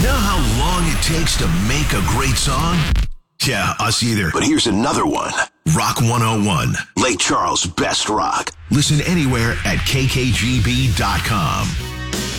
You know how long it takes to make a great song? Yeah, us either. But here's another one. Rock 101. Lake Charles' best rock. Listen anywhere at kkgb.com.